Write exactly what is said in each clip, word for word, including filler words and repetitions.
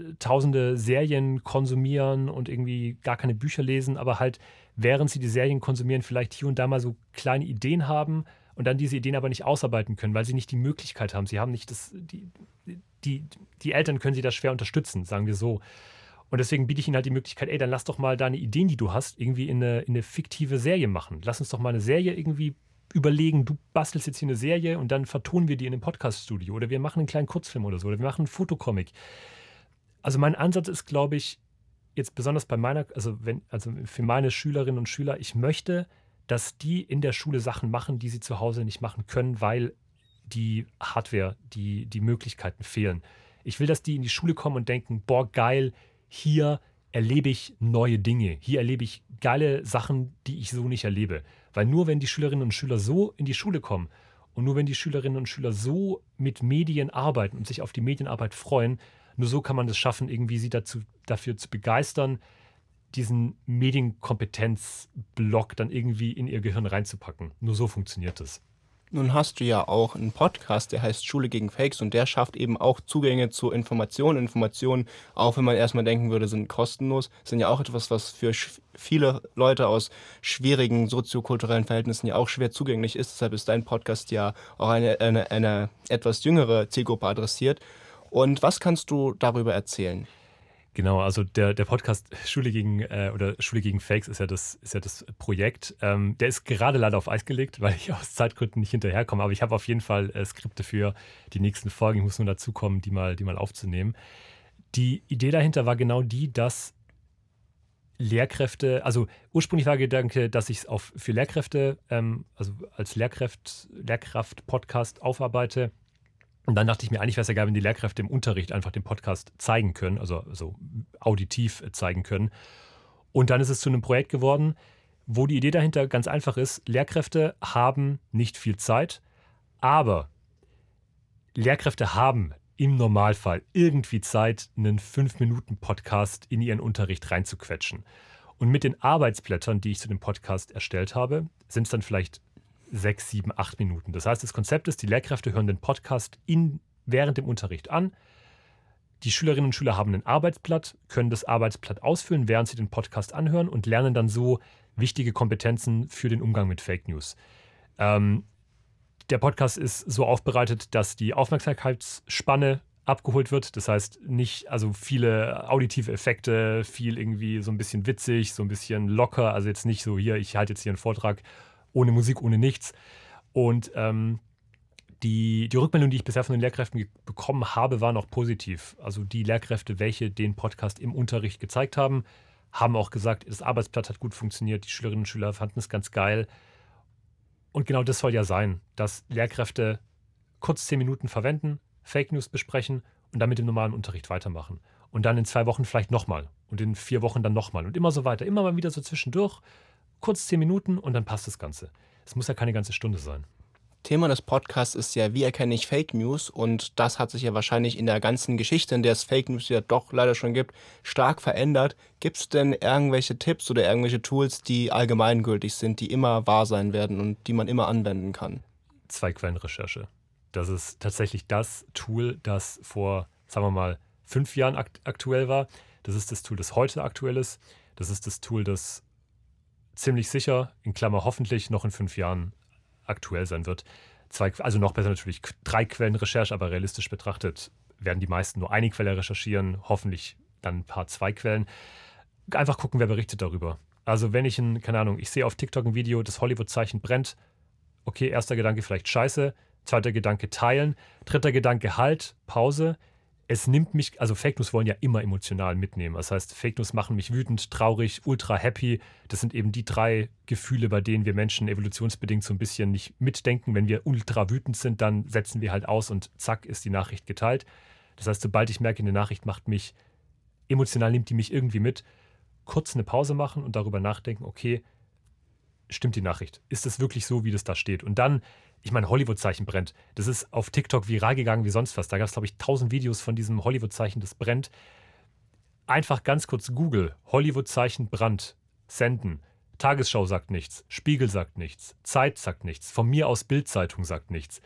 tausende Serien konsumieren und irgendwie gar keine Bücher lesen, aber halt, während sie die Serien konsumieren, vielleicht hier und da mal so kleine Ideen haben und dann diese Ideen aber nicht ausarbeiten können, weil sie nicht die Möglichkeit haben. Sie haben nicht das, die, die, die Eltern können sie da schwer unterstützen, sagen wir so. Und deswegen biete ich ihnen halt die Möglichkeit, ey, dann lass doch mal deine Ideen, die du hast, irgendwie in eine, in eine fiktive Serie machen. Lass uns doch mal eine Serie irgendwie überlegen, du bastelst jetzt hier eine Serie und dann vertonen wir die in einem Podcast-Studio oder wir machen einen kleinen Kurzfilm oder so oder wir machen einen Fotocomic. Also mein Ansatz ist, glaube ich, jetzt besonders bei meiner, also wenn, also für meine Schülerinnen und Schüler, ich möchte, dass die in der Schule Sachen machen, die sie zu Hause nicht machen können, weil die Hardware, die, die Möglichkeiten fehlen. Ich will, dass die in die Schule kommen und denken, boah, geil, hier erlebe ich neue Dinge. Hier erlebe ich geile Sachen, die ich so nicht erlebe. Weil nur wenn die Schülerinnen und Schüler so in die Schule kommen und nur wenn die Schülerinnen und Schüler so mit Medien arbeiten und sich auf die Medienarbeit freuen, nur so kann man es schaffen, irgendwie sie dazu, dafür zu begeistern, diesen Medienkompetenzblock dann irgendwie in ihr Gehirn reinzupacken. Nur so funktioniert es. Nun hast du ja auch einen Podcast, der heißt Schule gegen Fakes und der schafft eben auch Zugänge zu Informationen. Informationen, auch wenn man erstmal denken würde, sind kostenlos, sind ja auch etwas, was für sch- viele Leute aus schwierigen soziokulturellen Verhältnissen ja auch schwer zugänglich ist. Deshalb ist dein Podcast ja auch eine, eine, eine etwas jüngere Zielgruppe adressiert. Und was kannst du darüber erzählen? Genau, also der, der Podcast Schule gegen äh, oder Schule gegen Fakes ist ja das, ist ja das Projekt. Ähm, der ist gerade leider auf Eis gelegt, weil ich aus Zeitgründen nicht hinterherkomme. Aber ich habe auf jeden Fall äh, Skripte für die nächsten Folgen. Ich muss nur dazu kommen, die mal, die mal aufzunehmen. Die Idee dahinter war genau die, dass Lehrkräfte, also ursprünglich war der Gedanke, dass ich es auf für Lehrkräfte, ähm, also als Lehrkraft, Lehrkraft-Podcast aufarbeite. Und dann dachte ich mir, eigentlich wäre es ja geil, wenn die Lehrkräfte im Unterricht einfach den Podcast zeigen können, also, also auditiv zeigen können. Und dann ist es zu einem Projekt geworden, wo die Idee dahinter ganz einfach ist, Lehrkräfte haben nicht viel Zeit, aber Lehrkräfte haben im Normalfall irgendwie Zeit, einen fünf Minuten Podcast in ihren Unterricht reinzuquetschen. Und mit den Arbeitsblättern, die ich zu dem Podcast erstellt habe, sind es dann vielleicht sechs, sieben, acht Minuten. Das heißt, das Konzept ist, die Lehrkräfte hören den Podcast in, während dem Unterricht an. Die Schülerinnen und Schüler haben ein Arbeitsblatt, können das Arbeitsblatt ausfüllen, während sie den Podcast anhören und lernen dann so wichtige Kompetenzen für den Umgang mit Fake News. Ähm, der Podcast ist so aufbereitet, dass die Aufmerksamkeitsspanne abgeholt wird. Das heißt, nicht, also viele auditive Effekte, viel irgendwie so ein bisschen witzig, so ein bisschen locker. Also jetzt nicht so, hier, ich halte jetzt hier einen Vortrag ohne Musik, ohne nichts. Und ähm, die, die Rückmeldung, die ich bisher von den Lehrkräften ge- bekommen habe, war noch positiv. Also die Lehrkräfte, welche den Podcast im Unterricht gezeigt haben, haben auch gesagt, das Arbeitsblatt hat gut funktioniert, die Schülerinnen und Schüler fanden es ganz geil. Und genau das soll ja sein, dass Lehrkräfte kurz zehn Minuten verwenden, Fake News besprechen und dann mit dem normalen Unterricht weitermachen. Und dann in zwei Wochen vielleicht nochmal und in vier Wochen dann nochmal und immer so weiter. Immer mal wieder so zwischendurch, kurz zehn Minuten und dann passt das Ganze. Es muss ja keine ganze Stunde sein. Thema des Podcasts ist ja, wie erkenne ich Fake News? Und das hat sich ja wahrscheinlich in der ganzen Geschichte, in der es Fake News ja doch leider schon gibt, stark verändert. Gibt es denn irgendwelche Tipps oder irgendwelche Tools, die allgemeingültig sind, die immer wahr sein werden und die man immer anwenden kann? Zwei-Quellen-Recherche. Das ist tatsächlich das Tool, das vor, sagen wir mal, fünf Jahren akt- aktuell war. Das ist das Tool, das heute aktuell ist. Das ist das Tool, das ziemlich sicher, in Klammer hoffentlich, noch in fünf Jahren aktuell sein wird. Zwei, also noch besser natürlich drei Quellen Recherche, aber realistisch betrachtet werden die meisten nur eine Quelle recherchieren, hoffentlich dann ein paar zwei Quellen. Einfach gucken, wer berichtet darüber. Also wenn ich, ein, keine Ahnung, ich sehe auf TikTok ein Video, das Hollywood-Zeichen brennt, okay, erster Gedanke vielleicht scheiße, zweiter Gedanke teilen, dritter Gedanke halt, Pause. Es nimmt mich, also Fake News wollen ja immer emotional mitnehmen. Das heißt, Fake News machen mich wütend, traurig, ultra happy. Das sind eben die drei Gefühle, bei denen wir Menschen evolutionsbedingt so ein bisschen nicht mitdenken. Wenn wir ultra wütend sind, dann setzen wir halt aus und zack, ist die Nachricht geteilt. Das heißt, sobald ich merke, eine Nachricht macht mich, emotional nimmt die mich irgendwie mit, kurz eine Pause machen und darüber nachdenken, okay, stimmt die Nachricht? Ist es wirklich so, wie das da steht? Und dann, ich meine, Hollywood-Zeichen brennt. Das ist auf TikTok viral gegangen wie sonst was. Da gab es, glaube ich, tausend Videos von diesem Hollywood-Zeichen, das brennt. Einfach ganz kurz Google, Hollywood-Zeichen Brand, senden. Tagesschau sagt nichts, Spiegel sagt nichts, Zeit sagt nichts, von mir aus Bild-Zeitung sagt nichts.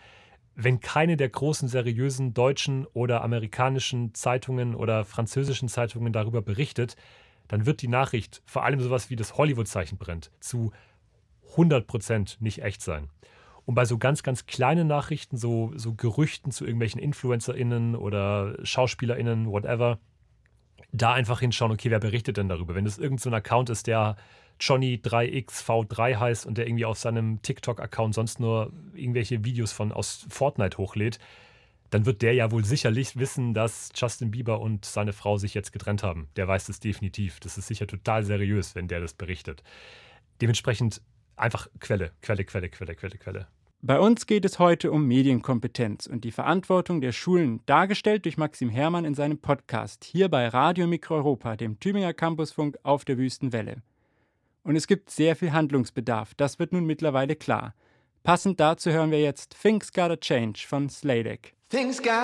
wenn keine der großen, seriösen deutschen oder amerikanischen Zeitungen oder französischen Zeitungen darüber berichtet, dann wird die Nachricht, vor allem sowas wie das Hollywood-Zeichen brennt, zu hundert Prozent nicht echt sein. Und bei so ganz, ganz kleinen Nachrichten, so, so Gerüchten zu irgendwelchen InfluencerInnen oder SchauspielerInnen, whatever, da einfach hinschauen, okay, wer berichtet denn darüber? Wenn das irgend so ein Account ist, der Johnny drei X V drei heißt und der irgendwie auf seinem TikTok-Account sonst nur irgendwelche Videos von aus Fortnite hochlädt, dann wird der ja wohl sicherlich wissen, dass Justin Bieber und seine Frau sich jetzt getrennt haben. Der weiß das definitiv. Das ist sicher total seriös, wenn der das berichtet. Dementsprechend einfach Quelle, Quelle, Quelle, Quelle, Quelle, Quelle. Bei uns geht es heute um Medienkompetenz und die Verantwortung der Schulen, dargestellt durch Maxim Herrmann in seinem Podcast, hier bei Radio Mikro Europa, dem Tübinger Campusfunk auf der Wüstenwelle. Und es gibt sehr viel Handlungsbedarf, das wird nun mittlerweile klar. Passend dazu hören wir jetzt Things Gotta Change von Sladek. Things